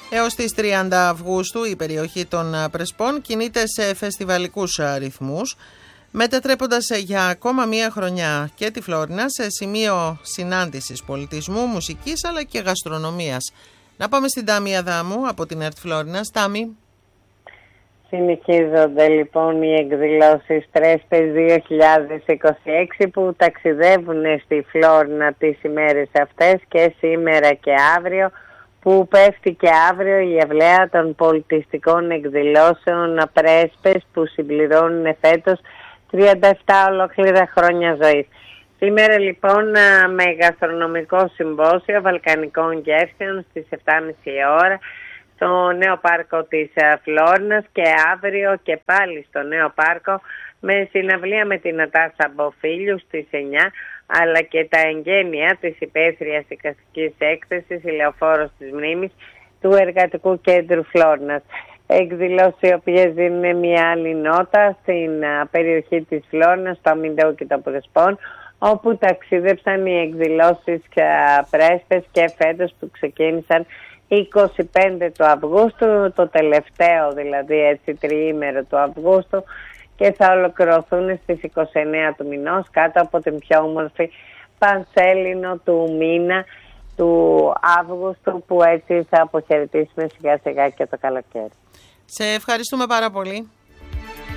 Έως τις 30 Αυγούστου η περιοχή των Πρεσπών κινείται σε φεστιβαλικούς ρυθμούς, μετατρέποντας για ακόμα μία χρονιά και τη Φλόρινα σε σημείο συνάντησης πολιτισμού, μουσικής αλλά και γαστρονομίας. Να πάμε στην Τάμη Αδάμου από την ΕΡΤ Φλόρινας. Τάμη. Συνεχίζονται λοιπόν οι εκδηλώσεις Πρέσπες 2026 που ταξιδεύουν στη Φλόρινα τις ημέρες αυτές και σήμερα και αύριο, που πέφτει και αύριο η ευλαία των πολιτιστικών εκδηλώσεων Πρέσπες που συμπληρώνουν φέτος 37 ολόκληρα χρόνια ζωής. Σήμερα λοιπόν με γαστρονομικό συμπόσιο βαλκανικών γεύσεων στις 7.30 ώρα στο νέο πάρκο της Φλόρινας και αύριο και πάλι στο νέο πάρκο με συναυλία με την Νατάσα Μποφίλιου στις 9, αλλά και τα εγγένεια της υπαίθριας εικαστικής έκθεσης η Λεωφόρος της Μνήμης του Εργατικού Κέντρου Φλόρινας. Εκδηλώσεις οι οποίες δίνουν μια άλλη νότα στην περιοχή της Φλόρινας, στο Αμυντέο και των Πρεσπών, όπου ταξίδεψαν οι εκδηλώσεις Πρέσπες και φέτος που ξεκίνησαν 25 του Αυγούστου, το τελευταίο δηλαδή έτσι τριήμερο του Αυγούστου, και θα ολοκληρωθούν στις 29 του μηνός κάτω από την πιο όμορφη πανσέλινο του μήνα του Αύγουστου, που έτσι θα αποχαιρετήσουμε σιγά σιγά και το καλοκαίρι. Σε ευχαριστούμε πάρα πολύ.